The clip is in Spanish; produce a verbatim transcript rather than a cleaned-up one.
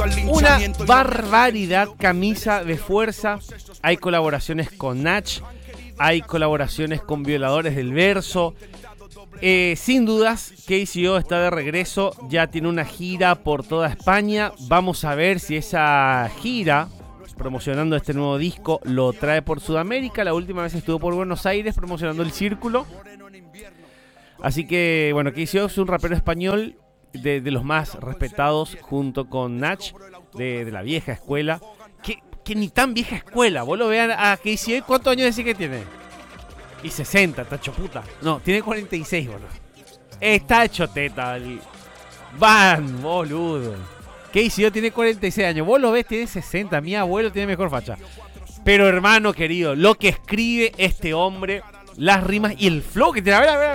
Una barbaridad, camisa de fuerza. Hay colaboraciones con Nach, hay colaboraciones con Violadores del Verso. Eh, sin dudas, K C O está de regreso, ya tiene una gira por toda España. Vamos a ver si esa gira, promocionando este nuevo disco, lo trae por Sudamérica. La última vez estuvo por Buenos Aires promocionando El Círculo. Así que, bueno, K C O es un rapero español de, de los más respetados, junto con Nach, de, de la vieja escuela. Que, que ni tan vieja escuela, vos lo vean a K C O. ¿Cuántos años decís que tiene? Y sesenta, está hecho puta. No, tiene cuarenta y seis, boludo. Está hecho teta. Van, boludo. K C O tiene cuarenta y seis años. Vos lo ves, tiene sesenta. Mi abuelo tiene mejor facha. Pero hermano querido, lo que escribe este hombre, las rimas y el flow que tiene. A ver, a ver.